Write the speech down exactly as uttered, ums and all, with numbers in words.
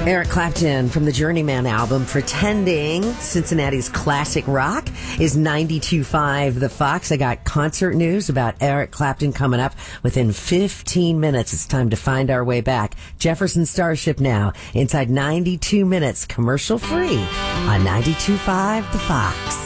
Eric Clapton from the Journeyman album, Pretending. Cincinnati's classic rock is ninety-two point five The Fox. I got concert news about Eric Clapton coming up within fifteen minutes. It's time to find our way back. Jefferson Starship now, inside ninety-two minutes, commercial free on ninety-two point five The Fox.